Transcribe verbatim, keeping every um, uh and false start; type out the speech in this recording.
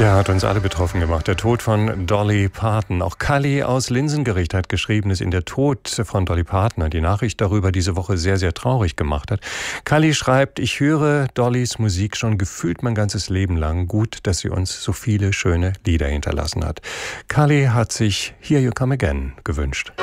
Ja, hat uns alle betroffen gemacht. Der Tod von Dolly Parton. Auch Kali aus Linsengericht hat geschrieben, dass ihn der Tod von Dolly Parton, die Nachricht darüber diese Woche sehr, sehr traurig gemacht hat. Kali schreibt, ich höre Dollys Musik schon gefühlt mein ganzes Leben lang. Gut, dass sie uns so viele schöne Lieder hinterlassen hat. Kali hat sich Here You Come Again gewünscht.